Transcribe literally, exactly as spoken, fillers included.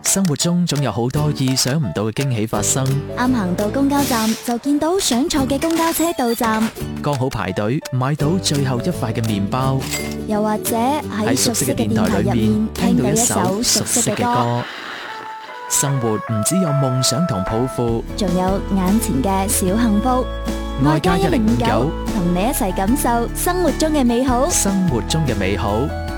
生活中總有好多意想唔到嘅驚喜發生， 啱行到公交站就見到想坐嘅公交車到站， 剛好排隊買到最後一塊嘅麵包， 又或者喺熟悉嘅電台入面聽到一首熟悉嘅歌。 生活唔只有夢想同抱負， 仲有眼前嘅小幸福。 愛加一零五九， 同你一齊感受生活中嘅美好。 生活中嘅美好。